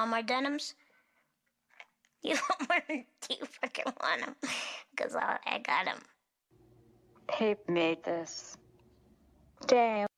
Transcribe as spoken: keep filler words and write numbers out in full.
want my denims? You want one? Do you fucking want them? Because I, I got them. Pape made this. Damn.